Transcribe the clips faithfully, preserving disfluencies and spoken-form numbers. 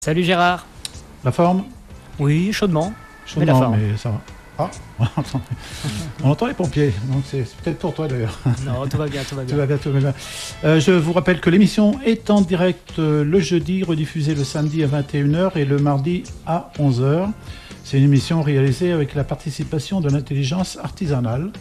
Salut Gérard. La forme? Oui, chaudement. Chaudement, mais la forme. mais ça va. Ah, on entend les pompiers, donc c'est peut-être pour toi d'ailleurs. Non, tout va bien, tout va bien. Tout va bien, tout va bien. Euh, je vous rappelle que l'émission est en direct euh, le jeudi, rediffusée le samedi à vingt et une heures et le mardi à onze heures. C'est une émission réalisée avec la participation de l'intelligence artisanale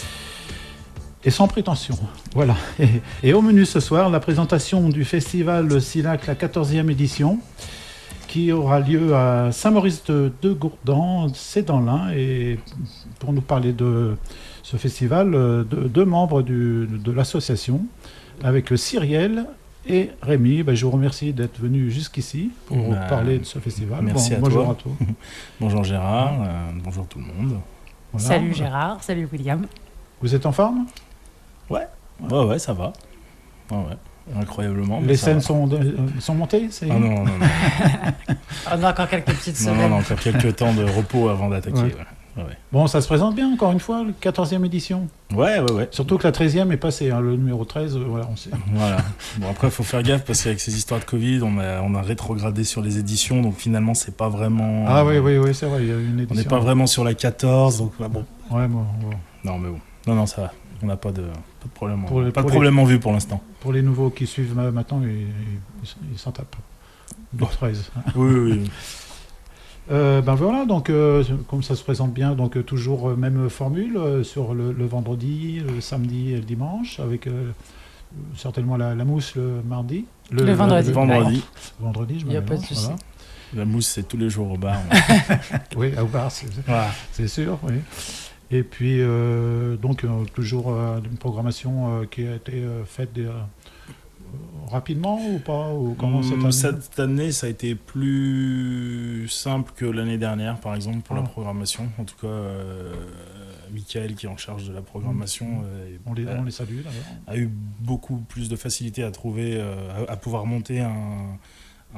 et sans prétention. Voilà. Et, et au menu ce soir, la présentation du festival SILAC, la quatorzième édition, qui aura lieu à Saint-Maurice-de-Gourdan, c'est dans l'Ain. Et pour nous parler de ce festival, deux, deux membres du, de l'association, avec Cyrielle et Rémi. Ben, je vous remercie d'être venus jusqu'ici pour bah, parler de ce festival. Merci bon, à bonjour toi. à toi. Bonjour Gérard, euh, bonjour tout le monde. Voilà. Salut Gérard, salut William. Vous êtes en forme? Ouais, ouais, ouais, ça va. Ouais, ouais. Incroyablement. Les scènes sont, de, sont montées c'est... Ah non, non, non. On a encore quelques petites semaines. Non, non, encore quelques temps de repos avant d'attaquer. Ouais. Ouais. Ouais. Bon, ça se présente bien, encore une fois, la quatorzième édition. Ouais, ouais, ouais. Surtout que la treizième est passée, hein, le numéro treize, euh, voilà, on sait. Voilà. Bon, après, il faut faire gaffe parce qu'avec ces histoires de Covid, on a, on a rétrogradé sur les éditions, donc finalement, c'est pas vraiment. Ah oui, oui, oui, c'est vrai, il y a une édition. On n'est pas vraiment sur la quatorze, donc bah, bon. Ouais, bon, bon. Non, mais bon. Non, non, ça va. On n'a pas de, pas de problème, pour les, pas pour de problème les, en vue pour l'instant. Pour les nouveaux qui suivent maintenant, ils, ils, ils s'en tapent. Le treize. Oui, oui, oui. Euh, ben voilà, donc euh, comme ça se présente bien, donc euh, toujours euh, même formule euh, sur le, le vendredi, le samedi et le dimanche, avec euh, certainement la, la mousse le mardi. Le, le vendredi. Le vendredi. Le vendredi, je me Il n'y a pas de souci. Voilà. La mousse, c'est tous les jours au bar. Oui, au bar, c'est, voilà. c'est sûr, oui. Et puis, euh, donc, euh, toujours euh, une programmation euh, qui a été euh, faite euh, rapidement ou pas ou comment mmh, cette, année cette année, ça a été plus simple que l'année dernière, par exemple, pour ah. la programmation. En tout cas, euh, Michael, qui est en charge de la programmation, mmh. euh, on, les, euh, on les salue d'ailleurs, a eu beaucoup plus de facilité à trouver, euh, à, à pouvoir monter un, un,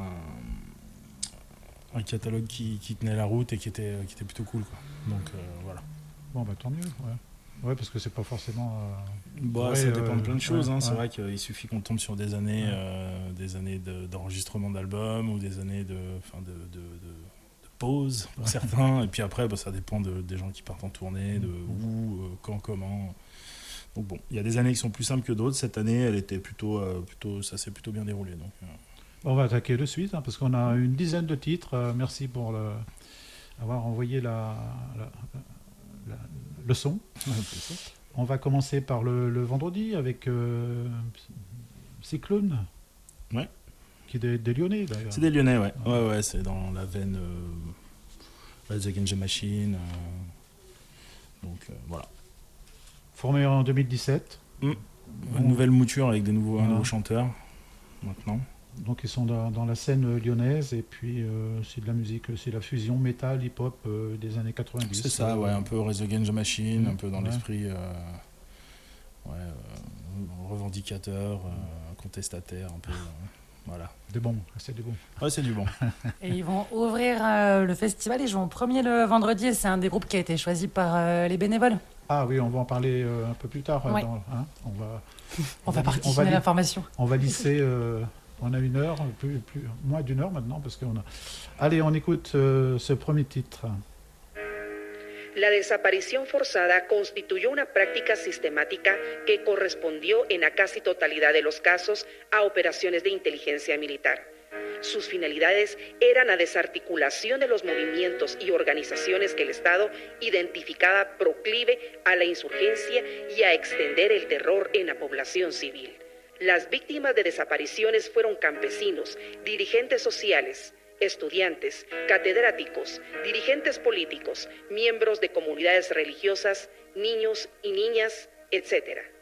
un catalogue qui, qui tenait la route et qui était, qui était plutôt cool, quoi. Donc, euh, voilà. Bon, bah tant mieux, ouais. Ouais, parce que c'est pas forcément. Euh, bah, vrai, ça dépend de plein de choses. Ouais, hein. ouais. C'est vrai qu'il suffit qu'on tombe sur des années, ouais. euh, des années de, d'enregistrement d'albums ou des années de, fin de, de, de, de pause pour ouais. certains. Et puis après, bah, ça dépend de, des gens qui partent en tournée, de où, euh, quand, comment. Donc bon, il y a des années qui sont plus simples que d'autres. Cette année, elle était plutôt, euh, plutôt, ça s'est plutôt bien déroulé. Donc, euh... On va attaquer de suite hein, parce qu'on a une dizaine de titres. Euh, merci pour le, avoir envoyé la. la, la La, le son. On va commencer par le, le vendredi avec euh, Cyclone. Ouais. Qui est des, des Lyonnais d'ailleurs. C'est des Lyonnais, ouais. Ouais, ouais, ouais c'est dans la veine euh, The Against the Machine. Euh, donc euh, voilà. Formé en deux mille dix-sept. Mmh. Une bon. nouvelle mouture avec des nouveaux, voilà. un nouveau chanteur maintenant. Donc ils sont dans, dans la scène lyonnaise et puis euh, c'est de la musique, c'est la fusion métal, hip-hop euh, des années quatre-vingt-dix. C'est ça, ouais, un peu Rise Against the Machine, mmh. un peu dans ouais. l'esprit euh, ouais, euh, revendicateur, euh, contestataire, un peu. Euh, voilà. Des bons, c'est du bon. Ouais, c'est du bon. Et ils vont ouvrir euh, le festival, ils jouent en premier le vendredi et c'est un des groupes qui a été choisi par euh, les bénévoles. Ah oui, on va en parler euh, un peu plus tard. Ouais. Dans, hein, on va, on va partitionner l'information. On va lisser. Euh, On a une heure, plus, plus, moins d'une heure maintenant, parce qu'on a... Allez, on écoute euh, ce premier titre. La desaparición forzada constituyó una práctica sistemática que correspondió en la casi totalidad de los casos a operaciones de inteligencia militar. Sus finalidades eran la desarticulación de los movimientos y organizaciones que el Estado identificaba proclive a la insurgencia y a extender el terror en la población civil. Las víctimas de desapariciones fueron campesinos, dirigentes sociales, estudiantes, catedráticos, dirigentes políticos, miembros de comunidades religiosas, niños y niñas, etcétera.